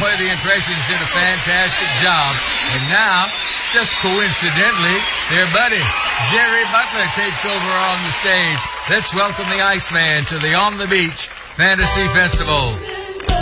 boy, the impressions did a fantastic job. And now, just coincidentally, their buddy, Jerry Butler, takes over on the stage. Let's welcome the Iceman to the On the Beach Fantasy Festival.